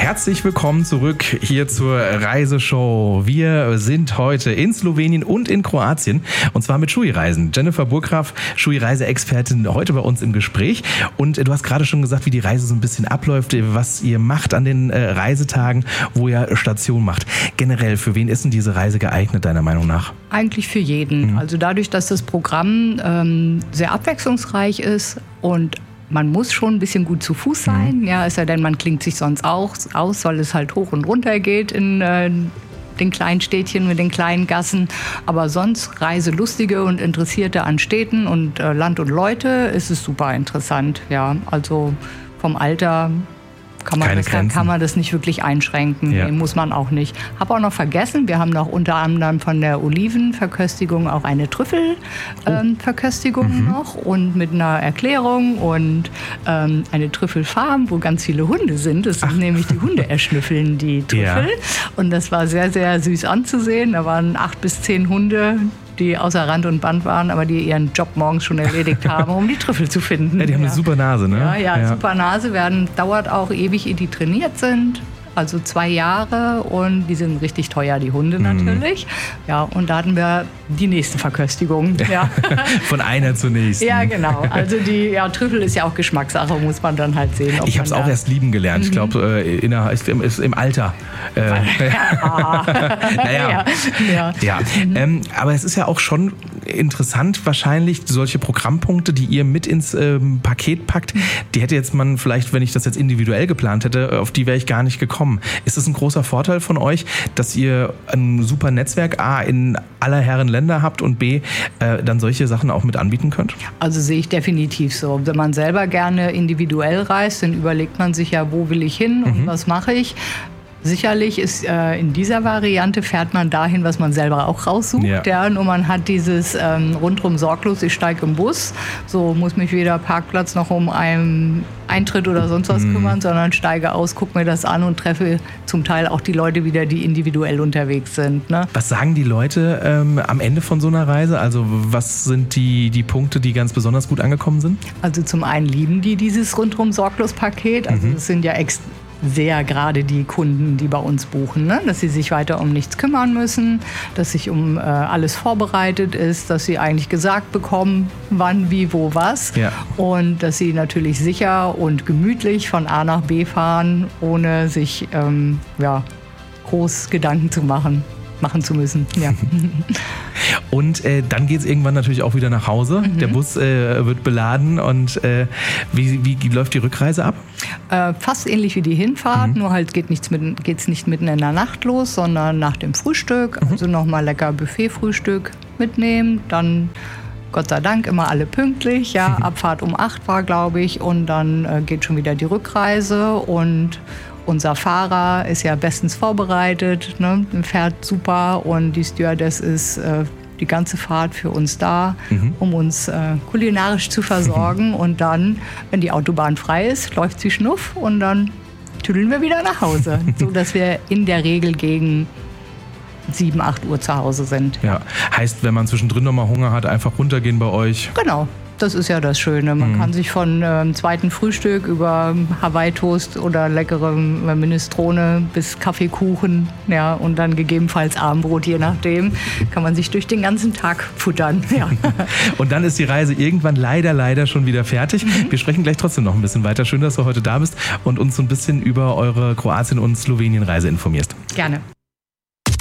Herzlich willkommen zurück hier zur Reiseshow. Wir sind heute in Slowenien und in Kroatien und zwar mit Shui Reisen. Jennifer Burggraf, Shui Reiseexpertin, heute bei uns im Gespräch. Und du hast gerade schon gesagt, wie die Reise so ein bisschen abläuft, was ihr macht an den Reisetagen, wo ihr Station macht. Generell, für wen ist denn diese Reise geeignet, deiner Meinung nach? Eigentlich für jeden. Also dadurch, dass das Programm sehr abwechslungsreich ist und man muss schon ein bisschen gut zu Fuß sein, ja, es sei denn, man klingt sich sonst auch aus, weil es halt hoch und runter geht in den kleinen Städtchen mit den kleinen Gassen. Aber sonst Reiselustige und Interessierte an Städten und Land und Leute ist es super interessant. Ja, also vom Alter kann man das nicht wirklich einschränken. Ja. Nee, muss man auch nicht. Habe auch noch vergessen, wir haben noch unter anderem von der Olivenverköstigung auch eine Trüffelverköstigung noch und mit einer Erklärung und eine Trüffelfarm, wo ganz viele Hunde sind. Das sind nämlich die Hunde erschnüffeln die Trüffel. Ja. Und das war sehr, sehr süß anzusehen. Da waren 8 bis 10 Hunde, die außer Rand und Band waren, aber die ihren Job morgens schon erledigt haben, um die Trüffel zu finden. Ja, die haben eine super Nase, ne? Ja, super Nase. Dauert auch ewig, ehe die trainiert sind. Also 2 Jahre und die sind richtig teuer, die Hunde natürlich. Ja, und da hatten wir die nächste Verköstigung. Ja. Von einer zur nächsten. Ja, genau. Also die Trüffel ist ja auch Geschmackssache, muss man dann halt sehen. Ich habe es auch erst lieben gelernt. Ich glaube, im Alter. Naja. Ja. Aber es ist ja auch schon interessant, wahrscheinlich solche Programmpunkte, die ihr mit ins Paket packt, die hätte jetzt man vielleicht, wenn ich das jetzt individuell geplant hätte, auf die wäre ich gar nicht gekommen. Ist es ein großer Vorteil von euch, dass ihr ein super Netzwerk A in aller Herren Länder habt und B dann solche Sachen auch mit anbieten könnt? Also sehe ich definitiv so. Wenn man selber gerne individuell reist, dann überlegt man sich ja, wo will ich hin und was mache ich. Sicherlich ist in dieser Variante fährt man dahin, was man selber auch raussucht. Ja. Und man hat dieses rundrum sorglos, ich steige im Bus, so muss mich weder Parkplatz noch um einen Eintritt oder sonst was kümmern, sondern steige aus, gucke mir das an und treffe zum Teil auch die Leute wieder, die individuell unterwegs sind. Ne? Was sagen die Leute am Ende von so einer Reise? Also was sind die Punkte, die ganz besonders gut angekommen sind? Also zum einen lieben die dieses rundrum sorglos Paket. Also das sind ja sehr gerade die Kunden, die bei uns buchen, ne? Dass sie sich weiter um nichts kümmern müssen, dass sich um alles vorbereitet ist, dass sie eigentlich gesagt bekommen, wann, wie, wo, was. Ja. Und dass sie natürlich sicher und gemütlich von A nach B fahren, ohne sich groß Gedanken zu machen zu müssen. Ja. Und dann geht es irgendwann natürlich auch wieder nach Hause. Der Bus wird beladen und wie läuft die Rückreise ab? Fast ähnlich wie die Hinfahrt, nur halt geht's nicht mitten in der Nacht los, sondern nach dem Frühstück. Also nochmal lecker Buffet-Frühstück mitnehmen, dann Gott sei Dank immer alle pünktlich. Ja, Abfahrt um 8 war, glaube ich, und dann geht schon wieder die Rückreise und unser Fahrer ist ja bestens vorbereitet, ne? Fährt super und die Stewardess ist die ganze Fahrt für uns da, um uns kulinarisch zu versorgen. Und dann, wenn die Autobahn frei ist, läuft sie schnuff und dann tüdeln wir wieder nach Hause, so dass wir in der Regel gegen 7, 8 Uhr zu Hause sind. Ja, heißt, wenn man zwischendrin nochmal Hunger hat, einfach runtergehen bei euch? Genau. Das ist ja das Schöne. Man kann sich von zweiten Frühstück über Hawaii-Toast oder leckere Minestrone bis Kaffeekuchen, ja, und dann gegebenenfalls Abendbrot, je nachdem, kann man sich durch den ganzen Tag futtern. Ja. Und dann ist die Reise irgendwann leider schon wieder fertig. Wir sprechen gleich trotzdem noch ein bisschen weiter. Schön, dass du heute da bist und uns so ein bisschen über eure Kroatien- und Slowenien-Reise informierst. Gerne.